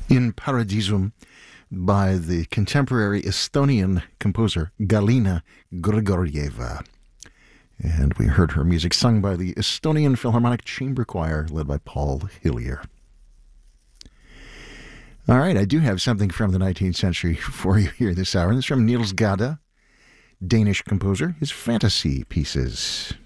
In Paradisum by the contemporary Estonian composer Galina Grigorieva. And we heard her music sung by the Estonian Philharmonic Chamber Choir led by Paul Hillier. All right, I do have something from the 19th century for you here this hour. This is from Niels Gade, Danish composer, his fantasy pieces.